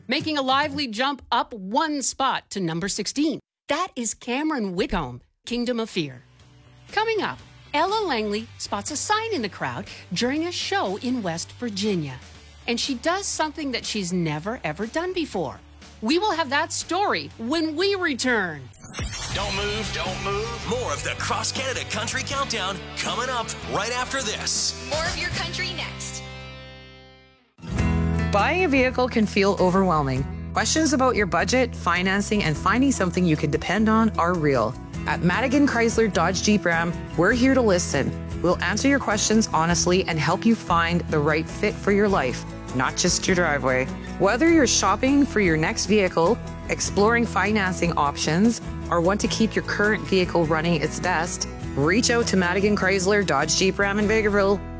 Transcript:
making a lively jump up one spot to number 16. That is Cameron Whitcomb, Kingdom of Fear. Coming up, Ella Langley spots a sign in the crowd during a show in West Virginia. And she does something that she's never, ever done before. We will have that story when we return. Don't move, don't move. More of the Cross Canada Country Countdown coming up right after this. More of your country next. Buying a vehicle can feel overwhelming. Questions about your budget, financing, and finding something you can depend on are real. At Madigan Chrysler Dodge Jeep Ram, we're here to listen. We'll answer your questions honestly and help you find the right fit for your life, not just your driveway. Whether you're shopping for your next vehicle, exploring financing options, or want to keep your current vehicle running its best, reach out to Madigan Chrysler Dodge Jeep Ram in Vegreville.